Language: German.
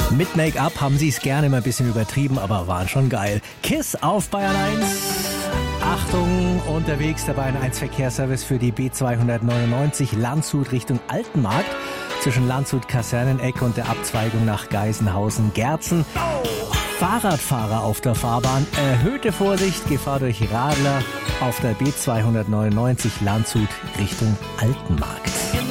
Mit Make-up haben sie es gerne mal ein bisschen übertrieben, aber waren schon geil. Kiss auf Bayern 1. Achtung, unterwegs der Bayern 1 Verkehrsservice für die B299 Landshut Richtung Altenmarkt. Zwischen Landshut-Kaserneneck und der Abzweigung nach Geisenhausen-Gerzen. Fahrradfahrer auf der Fahrbahn. Erhöhte Vorsicht, Gefahr durch Radler auf der B299 Landshut Richtung Altenmarkt.